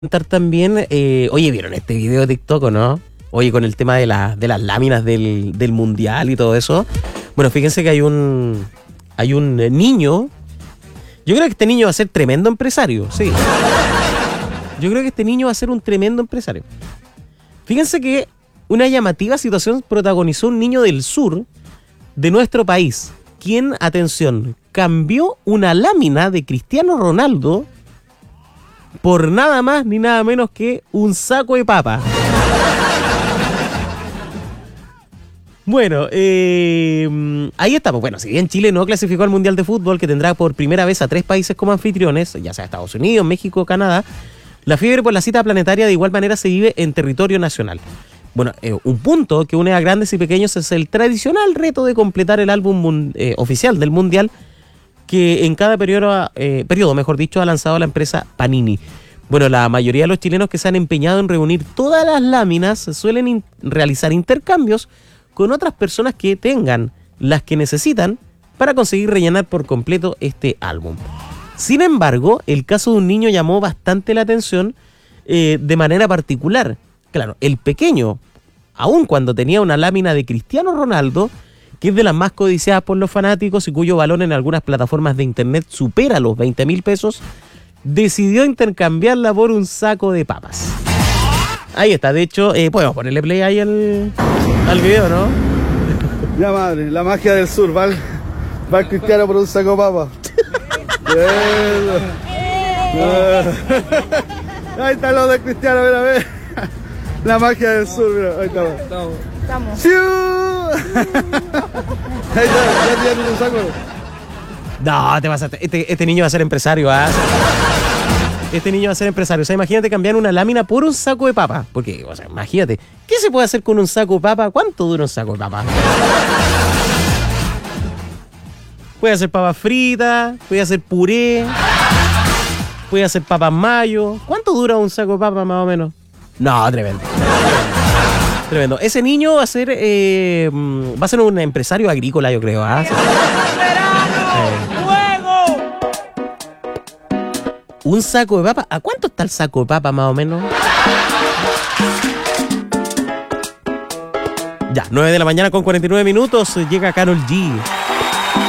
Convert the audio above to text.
Contar también, oye, ¿vieron este video de TikTok o no? Oye, con el tema de las láminas del mundial y todo eso. Bueno, fíjense que hay un niño. Yo creo que este niño va a ser tremendo empresario, sí. Yo creo que este niño va a ser un tremendo empresario. Fíjense que una llamativa situación protagonizó un niño del sur de nuestro país, quien, atención, cambió una lámina de Cristiano Ronaldo por nada más ni nada menos que un saco de papa. Bueno, ahí está. Pues bueno, si bien Chile no clasificó al Mundial de Fútbol, que tendrá por primera vez a 3 países como anfitriones, ya sea Estados Unidos, México, Canadá, la fiebre por la cita planetaria de igual manera se vive en territorio nacional. Bueno, un punto que une a grandes y pequeños es el tradicional reto de completar el álbum oficial del Mundial, que en cada periodo, mejor dicho, ha lanzado la empresa Panini. Bueno, la mayoría de los chilenos que se han empeñado en reunir todas las láminas suelen realizar intercambios con otras personas que tengan las que necesitan para conseguir rellenar por completo este álbum. Sin embargo, el caso de un niño llamó bastante la atención de manera particular. Claro, el pequeño, aun cuando tenía una lámina de Cristiano Ronaldo, que es de las más codiciadas por los fanáticos y cuyo valor en algunas plataformas de internet supera los 20.000 pesos, decidió intercambiarla por un saco de papas. Ahí está, de hecho, podemos ponerle play ahí al video, ¿no? Ya madre, la magia del sur, va el Cristiano por un saco de papas. Ahí está lo de Cristiano, mira, ver. La magia del sur, mira, ahí estamos. ¡Siu! Ahí está, ya tiene un saco. No, te vas a... Este niño va a ser empresario, ¿ah? Este niño va a ser empresario. O sea, imagínate cambiar una lámina por un saco de papa. Porque, o sea, imagínate, ¿qué se puede hacer con un saco de papa? ¿Cuánto dura un saco de papa? Puede hacer papas fritas, puede hacer puré, puede hacer papas mayo. ¿Cuánto dura un saco de papa más o menos? No, tremendo. Tremendo. Ese niño va a ser un empresario agrícola, yo creo. ¿Ah? Un saco de papa. ¿A cuánto está el saco de papa más o menos? Ya, 9 de la mañana con 49 minutos. Llega Karol G.